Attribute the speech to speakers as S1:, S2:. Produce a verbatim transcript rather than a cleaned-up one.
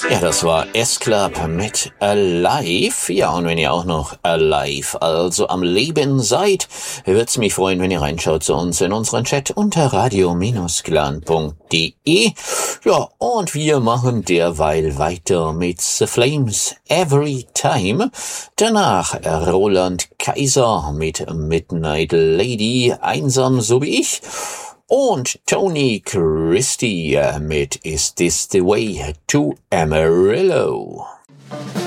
S1: Ja, das war S-Club mit Alive. Ja, und wenn ihr auch noch alive, also am Leben seid, wird's mich freuen, wenn ihr reinschaut zu uns in unseren Chat unter radio clan punkt de. Ja, und wir machen derweil weiter mit The Flames Every Time. Danach Roland Kaiser mit Midnight Lady, einsam so wie ich. Und Tony Christie mit Is This the Way to Amarillo?